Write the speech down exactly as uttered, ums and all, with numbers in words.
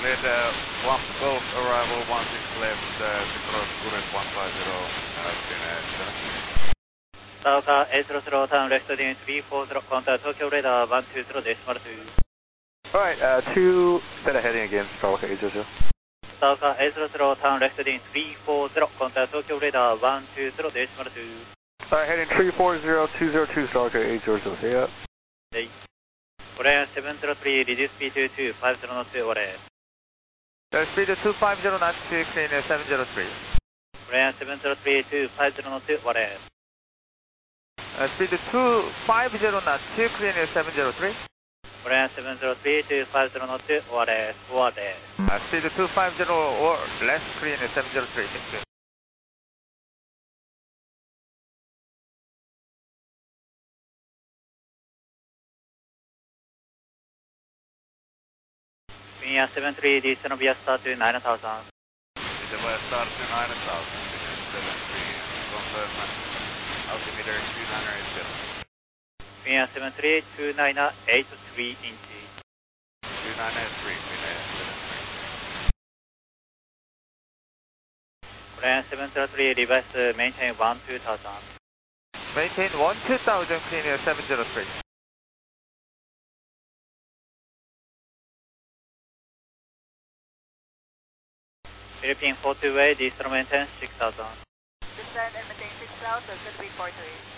with uh, one Golf arrival one six left, uh, to cross current one five zero, uh, clean at seven. Southwest eight zero zero, turn left heading three four zero, contact Tokyo radar one two zero decimal two. Alright, uh, two, set a heading again, Southwest eight zero zero. Southwest eight zero zero, turn left heading three four zero, contact Tokyo radar one two zero decimal two. Alright, heading three four zero two zero two, Southwest eight zero zero, see ya. Hey. Korean seven zero three, reduce speed to two five zero knots, order. Uh, speed to two five zero knots, clean at seven zero three. Korean seven zero three, two five zero knots, order. Uh, speed to two five zero knots, clean at seven zero three. Korean seven zero three, two five zero knots, order, order. Uh, speed to two five zero or less, clean at seven zero three, thank you. Korean seven three, descend via start to nine thousand. Descend via start to nine thousand, seven three, confirm altimeter two nine eight seven. Korean seven three, two nine eight three inches. two nine eight three, clean at seven three. Korean seven zero three, reverse, uh, maintain one two thousand. Maintain one two thousand, clean at seven zero three. Philippine four two way, descend maintain six thousand. Descend and maintain six thousand, should be four two eight.